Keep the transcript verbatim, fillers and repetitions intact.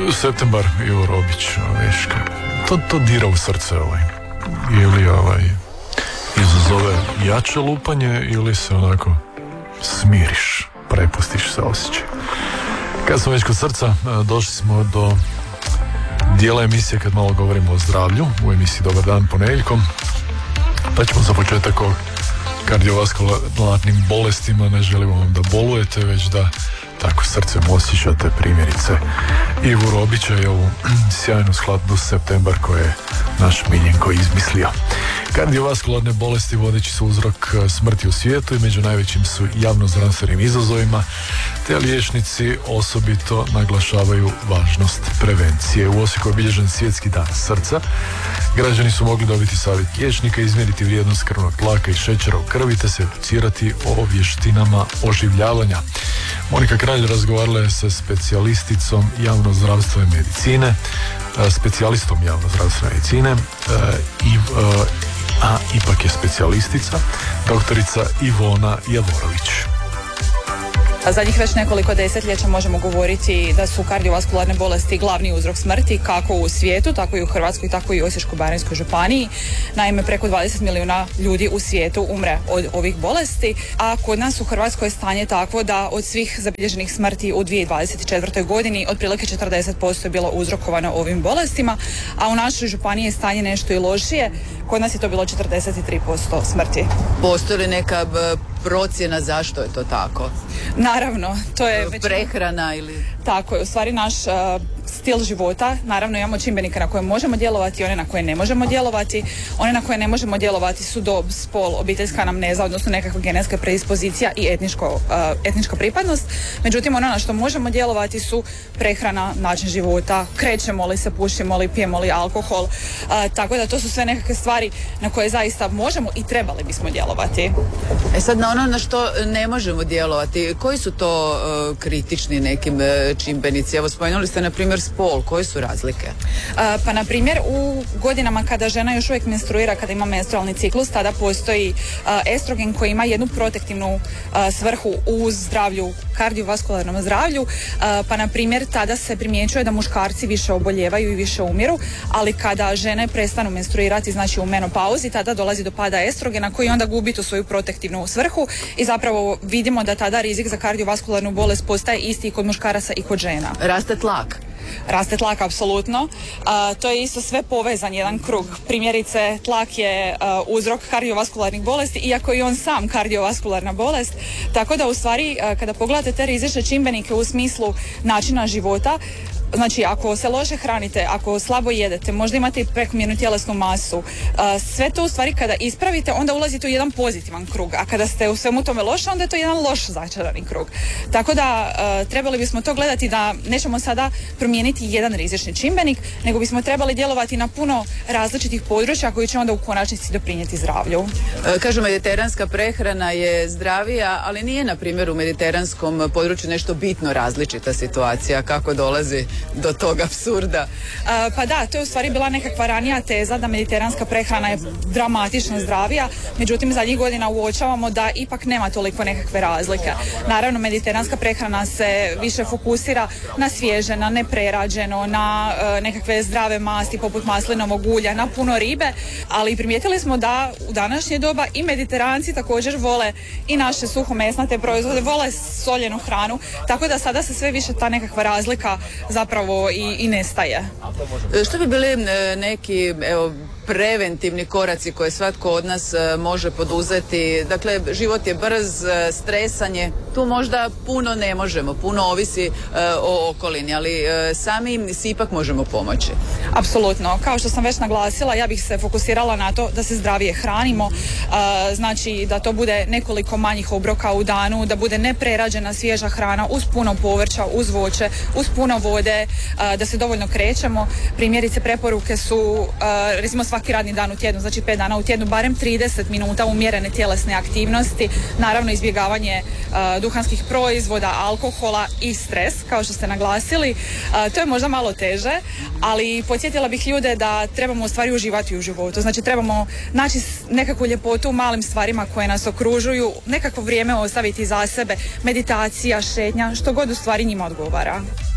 Septembar, Ivo Robić, viš, to, to dira u srce, ovaj. Ili ovaj, izazove jače lupanje ili se onako smiriš, prepustiš se osjećaj. Kad smo već kod srca, došli smo do dijela emisije kad malo govorimo o zdravlju, u emisiji Dobar dan ponedjeljkom, pa ćemo za početak o kardiovaskularnim bolestima. Ne želimo vam da bolujete, već da tako srcem osjećate primjerice Ivu Robića i ovu sjajnu skladbu Septembar koju je naš Miljenko izmislio. Kardiovaskularne bolesti vodeći su uzrok smrti u svijetu i među najvećim su javnozdravstvenim izazovima, te liječnici osobito naglašavaju važnost prevencije. U Osijeku je obilježen svjetski dan srca. Građani su mogli dobiti savjet liječnika, izmjeriti vrijednost krvnog tlaka i šećera u krvi te se educirati o vještinama oživljavanja. Monika Kralj razgovarala je sa specijalisticom javnozdravstvene medicine, specijalistom javnozdravstvene medicine, i, a ipak je specijalistica, doktorica Ivona Javorović. Zadnjih već nekoliko desetljeća možemo govoriti da su kardiovaskularne bolesti glavni uzrok smrti kako u svijetu, tako i u Hrvatskoj, tako i u Osječko-baranjskoj županiji. Naime, preko dvadeset milijuna ljudi u svijetu umre od ovih bolesti, a kod nas u Hrvatskoj je stanje takvo da od svih zabilježenih smrti u dvije tisuće dvadeset četvrtoj godini otprilike četrdeset posto je bilo uzrokovano ovim bolestima, a u našoj županiji je stanje nešto i lošije. Kod nas je to bilo četrdeset tri posto smrti. Postoji li neka procjena zašto je to tako? Naravno, to je već... prehrana ili... Tako je, u stvari naš uh, stil života, naravno imamo čimbenike na koje možemo djelovati i one na koje ne možemo djelovati. One na koje ne možemo djelovati su dob, spol, obiteljska anamneza, odnosno nekakva genetska predispozicija i etničko, uh, etnička pripadnost. Međutim, ono na što možemo djelovati su prehrana, način života, krećemo li se, pušimo li, pijemo li alkohol. Uh, tako da to su sve nekakve stvari na koje zaista možemo i trebali bismo djelovati. E sad, na ono na što ne možemo djelovati, koji su to uh, kritični nekim uh, čimbenici? Evo, spomenuli ste na primjer spol, koje su razlike? Uh, pa na primjer u godinama kada žena još uvijek menstruira, kada ima menstrualni ciklus, tada postoji uh, estrogen koji ima jednu protektivnu uh, svrhu u zdravlju, kardiovaskularnom zdravlju, uh, pa na primjer tada se primjećuje da muškarci više oboljevaju i više umiru, ali kada žene prestanu menstruirati, znači u menopauzi, tada dolazi do pada estrogena koji onda gubi tu svoju protektivnu svrhu i zapravo vidimo da tada rizik za kardiovaskularnu bolest postaje isti i kod muškaraca i kod žena. Raste tlak? Raste tlak, apsolutno. A, to je isto sve povezan jedan krug. Primjerice, tlak je a, uzrok kardiovaskularnih bolesti, iako i on sam kardiovaskularna bolest. Tako da u stvari, a, kada pogledate te rizične čimbenike u smislu načina života, znači ako se loše hranite, ako slabo jedete, možda imate i prekomjernu tjelesnu masu, sve to u stvari kada ispravite, onda ulazite u jedan pozitivan krug, a kada ste u svemu tome loše, onda je to jedan loš začarani krug. Tako da trebali bismo to gledati da nećemo sada promijeniti jedan rizični čimbenik, nego bismo trebali djelovati na puno različitih područja koji će onda u konačnici doprinijeti zdravlju. Kažu, mediteranska prehrana je zdravija, ali nije na primjer u mediteranskom području nešto bitno različita situacija, kako dolazi do tog apsurda? Uh, pa da, to je u stvari bila nekakva ranija teza da mediteranska prehrana je dramatično zdravija, međutim zadnjih godina uočavamo da ipak nema toliko nekakve razlike. Naravno, mediteranska prehrana se više fokusira na svježe, na neprerađeno, na uh, nekakve zdrave masti poput maslinovog ulja, na puno ribe, ali primijetili smo da u današnje doba i mediteranci također vole i naše suhomesnate proizvode, vole soljenu hranu, tako da sada se sve više ta nekakva razlika zapravo I, i nestaje. Što bi bili neki, evo, preventivni koraci koje svatko od nas može poduzeti? Dakle, život je brz, stresanje, tu možda puno ne možemo, puno ovisi uh, o okolini, ali uh, sami si ipak možemo pomoći. Apsolutno, kao što sam već naglasila, ja bih se fokusirala na to da se zdravije hranimo, uh, znači da to bude nekoliko manjih obroka u danu, da bude neprerađena svježa hrana uz puno povrća, uz voće, uz puno vode, uh, da se dovoljno krećemo. Primjerice, preporuke su uh, recimo svaki radni dan u tjednu, znači pet dana u tjednu, barem trideset minuta umjerene tjelesne aktivnosti, naravno izbjegavanje uh, duhanskih proizvoda, alkohola i stres, kao što ste naglasili. Uh, to je možda malo teže, ali podsjetila bih ljude da trebamo u stvari uživati u životu. Znači trebamo naći nekakvu ljepotu u malim stvarima koje nas okružuju, nekakvo vrijeme ostaviti za sebe, meditacija, šetnja, što god u stvari njima odgovara.